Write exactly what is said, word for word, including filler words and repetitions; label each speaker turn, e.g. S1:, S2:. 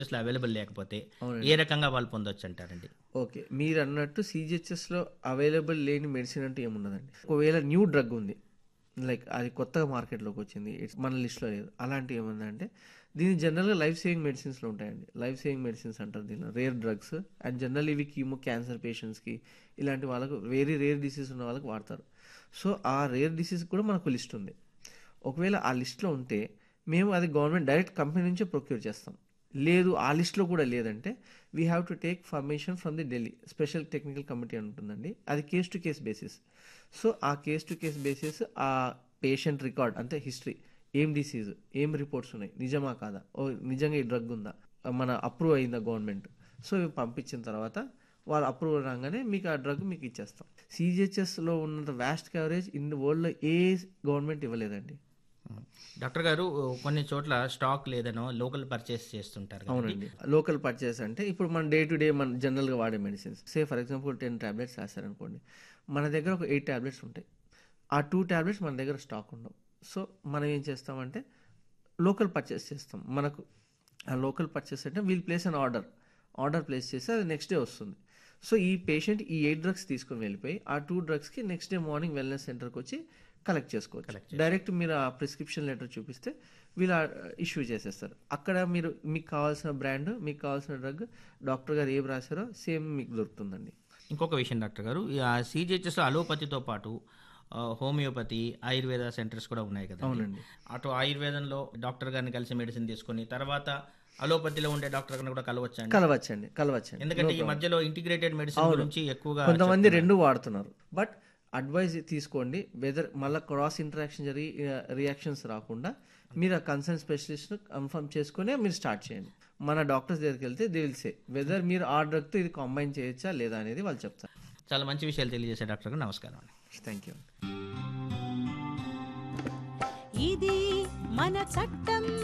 S1: అసలు అవైలబుల్ లేకపోతే
S2: అవునండి.
S1: ఏ రకంగా వాళ్ళు పొందొచ్చు అంటారండి?
S2: ఓకే. మీరన్నట్టు సీజీహెచ్ఎస్‌లో అవైలబుల్ లేని మెడిసిన్ అంటూ ఏముండదండి. ఒకవేళ న్యూ డ్రగ్ ఉంది. లైక్ అది కొత్తగా మార్కెట్‌లోకొచ్చింది. ఇట్స్ మన లిస్ట్‌లో లేదు. అలాంటివి ఏముందంటే దీన్ని జనరల్‌గా లైఫ్ సేవింగ్ మెడిసిన్స్‌లో ఉంటాయండి. లైఫ్ సేవింగ్ మెడిసిన్స్ అంటారు దీన్ని. రేర్ డ్రగ్స్ అండ్ జనరల్లీ ఇవి కీమో క్యాన్సర్ పేషెంట్స్‌కి ఇలాంటి వాళ్ళకు వెరీ రేర్ డిసీజ్ ఉన్న వాళ్ళకి వాడతారు. సో, ఆ రేర్ డిసీజ్ కూడా మనకు లిస్ట్ ఉంది. ఒకవేళ ఆ లిస్ట్‌లో ఉంటే మేము అది గవర్నమెంట్ డైరెక్ట్ కంపెనీ నుంచే ప్రొక్యూర్ చేస్తాం. లేదు ఆ లిస్ట్‌లో కూడా లేదంటే we have to take permission from the Delhi special technical committee అని ఉంటుందండి. అది case to case basis. So, ఆ కేస్ టు కేస్ బేసిస్ ఆ పేషెంట్ రికార్డ్ అంటే హిస్టరీ ఏం డిసీజ్, ఏం రిపోర్ట్స్ ఉన్నాయి, నిజమా కాదా, ఓ నిజంగా ఈ డ్రగ్ ఉందా, మన అప్రూవ్ అయిందా గవర్నమెంట్. సో, ఇవి పంపించిన తర్వాత వాళ్ళు అప్రూవ్ రాగానే మీకు ఆ డ్రగ్ మీకు ఇచ్చేస్తాం. సీజీహెచ్ఎస్లో ఉన్నంత వ్యాస్ట్ కవరేజ్ ఇన్ ది వరల్డ్‌లో ఏ గవర్నమెంట్ ఇవ్వలేదండి.
S1: హ్మ్. డాక్టర్ గారు కొన్ని చోట్ల స్టాక్ లేదనో లోకల్ పర్చేస్ చేస్తుంటారు కదండీ!
S2: అవునండి. లోకల్ పర్చేస్ అంటే ఇప్పుడు మన డే టు డే మన జనరల్‌గా వాడే మెడిసిన్స్. సే ఫర్ ఎగ్జాంపుల్ పది టాబ్లెట్స్ రాశారనుకోండి. మన దగ్గర ఒక ఎనిమిది టాబ్లెట్స్ ఉంటాయి. ఆ రెండు టాబ్లెట్స్ మన దగ్గర స్టాక్ ఉండవు. సో, మనం ఏం చేస్తామంటే లోకల్ పర్చేస్ చేస్తాం. మనకు ఆ లోకల్ పర్చేస్ అంటే wheel place an order. Order place చేస్తే అది నెక్స్ట్ డే వస్తుంది. సో, ఈ పేషెంట్ ఈ ఎనిమిది డ్రగ్స్ తీసుకొని వెళ్ళిపోయి ఆ రెండు డ్రగ్స్‌కి నెక్స్ట్ డే మార్నింగ్ వెల్‌నెస్ సెంటర్‌కి వచ్చి కలెక్ట్ చేసుకోవచ్చు.
S1: కలెక్ట్ చేసి
S2: డైరెక్ట్ మీరు ఆ ప్రిస్క్రిప్షన్ లెటర్ చూపిస్తే వీళ్ళు ఇష్యూ చేసేస్తారు. అక్కడ మీరు మీకు కావాల్సిన బ్రాండ్, మీకు కావాల్సిన డ్రగ్ డాక్టర్ గారు ఏం రాశారో సేమ్ మీకు దొరుకుతుందండి.
S1: ఇంకొక విషయం డాక్టర్ గారు, ఈ ఆ సీజీహెచ్ఎస్‌లో అలోపతితో పాటు ఆహ్, హోమియోపతి, ఆయుర్వేద సెంటర్స్ కూడా ఉన్నాయి కదండీ!
S2: అవునండి.
S1: అటు ఆయుర్వేదంలో డాక్టర్ గారిని కలిసి మెడిసిన్ తీసుకొని, తర్వాత అలోపతిలో ఉండే డాక్టర్ గారిని కూడా కలవచ్చా అండి?
S2: కలవచ్చండి. కలవచ్చండి. నో
S1: ఎందుకంటే ఈ
S2: ప్రాబ్లమ్.
S1: మధ్యలో ఇంటిగ్రేటెడ్ మెడిసిన్
S2: అవును.
S1: గురించి ఎక్కువగా
S2: కొంతమంది
S1: చెప్తున్నారు.
S2: రెండు వాడుతున్నారు. బట్ అడ్వైస్ తీసుకోండి. వెదర్ మళ్ళా క్రాస్ ఇంటరాక్షన్ జరిగి ఆహ్, రియాక్షన్స్ రాకుండా మీరు ఆ కన్సర్న్ స్పెషలిస్ట్‌ని కన్ఫర్మ్ చేసుకొనే మీరు స్టార్ట్ చేయండి. మన doctors దగ్గరికెళ్తే they will say whether మీరు ఆ డ్రగ్‌తో ఇది కంబైన్ చేయొచ్చా లేదా అనేది వాళ్ళు చెప్తారు.
S1: చాలా మంచి విషయాలు తెలియజేశారు డాక్టర్ గారు. నమస్కారం అండి.
S2: Thank you.
S3: ఇది మన చట్టం